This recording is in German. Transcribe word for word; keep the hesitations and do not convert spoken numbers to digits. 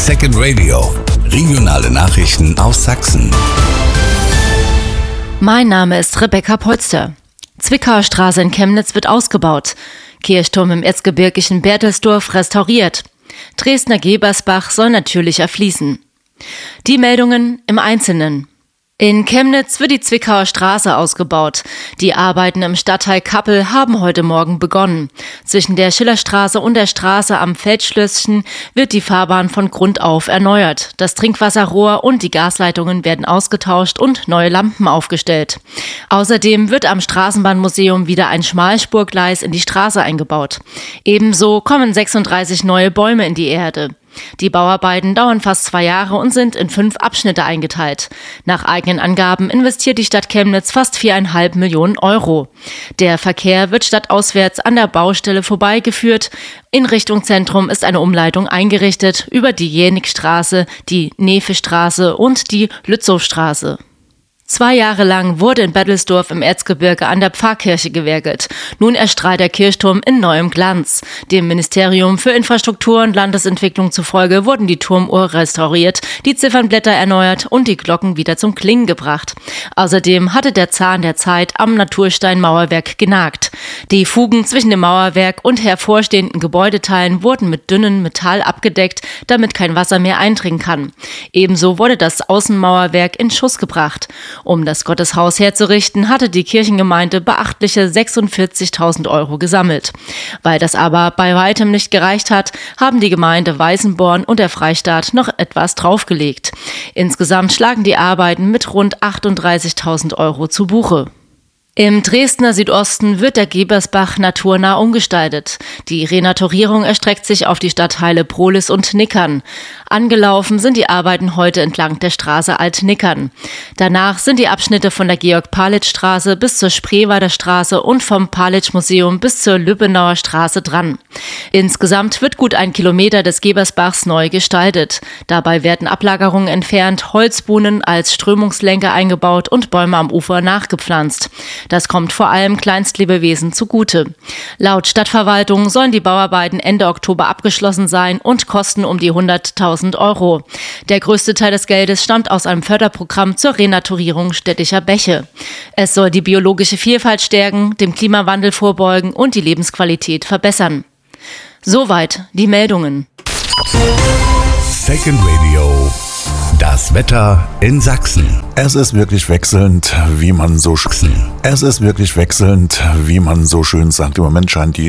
Second Radio. Regionale Nachrichten aus Sachsen. Mein Name ist Rebecca Polster. Zwickauer Straße in Chemnitz wird ausgebaut. Kirchturm im erzgebirgischen Berthelsdorf restauriert. Dresdner Gebersbach soll natürlich erfließen. Die Meldungen im Einzelnen. In Chemnitz wird die Zwickauer Straße ausgebaut. Die Arbeiten im Stadtteil Kappel haben heute Morgen begonnen. Zwischen der Schillerstraße und der Straße am Feldschlösschen wird die Fahrbahn von Grund auf erneuert. Das Trinkwasserrohr und die Gasleitungen werden ausgetauscht und neue Lampen aufgestellt. Außerdem wird am Straßenbahnmuseum wieder ein Schmalspurgleis in die Straße eingebaut. Ebenso kommen sechsunddreißig neue Bäume in die Erde. Die Bauarbeiten dauern fast zwei Jahre und sind in fünf Abschnitte eingeteilt. Nach eigenen Angaben investiert die Stadt Chemnitz fast viereinhalb Millionen Euro. Der Verkehr wird stadtauswärts an der Baustelle vorbeigeführt. In Richtung Zentrum ist eine Umleitung eingerichtet über die Jänikstraße, die Nefe-Straße und die Lützowstraße. Zwei Jahre lang wurde in Berthelsdorf im Erzgebirge an der Pfarrkirche gewerkelt. Nun erstrahlt der Kirchturm in neuem Glanz. Dem Ministerium für Infrastruktur und Landesentwicklung zufolge wurden die Turmuhr restauriert, die Ziffernblätter erneuert und die Glocken wieder zum Klingen gebracht. Außerdem hatte der Zahn der Zeit am Natursteinmauerwerk genagt. Die Fugen zwischen dem Mauerwerk und hervorstehenden Gebäudeteilen wurden mit dünnem Metall abgedeckt, damit kein Wasser mehr eindringen kann. Ebenso wurde das Außenmauerwerk in Schuss gebracht. Um das Gotteshaus herzurichten, hatte die Kirchengemeinde beachtliche sechsundvierzigtausend Euro gesammelt. Weil das aber bei weitem nicht gereicht hat, haben die Gemeinde Weißenborn und der Freistaat noch etwas draufgelegt. Insgesamt schlagen die Arbeiten mit rund achtunddreißigtausend Euro zu Buche. Im Dresdner Südosten wird der Gebersbach naturnah umgestaltet. Die Renaturierung erstreckt sich auf die Stadtteile Prohlis und Nickern. Angelaufen sind die Arbeiten heute entlang der Straße Alt-Nickern. Danach sind die Abschnitte von der Georg-Palitsch-Straße bis zur Spreewalder Straße und vom Palitsch-Museum bis zur Lübbenauer Straße dran. Insgesamt wird gut ein Kilometer des Gebersbachs neu gestaltet. Dabei werden Ablagerungen entfernt, Holzbuhnen als Strömungslenker eingebaut und Bäume am Ufer nachgepflanzt. Das kommt vor allem Kleinstlebewesen zugute. Laut Stadtverwaltung sollen die Bauarbeiten Ende Oktober abgeschlossen sein und kosten um die hunderttausend Euro. Der größte Teil des Geldes stammt aus einem Förderprogramm zur Renaturierung städtischer Bäche. Es soll die biologische Vielfalt stärken, dem Klimawandel vorbeugen und die Lebensqualität verbessern. Soweit die Meldungen. Second Radio. Das Wetter in Sachsen. Es ist wirklich wechselnd, wie man so schön, es ist wirklich wechselnd, wie man so schön sagt. Im Moment scheint die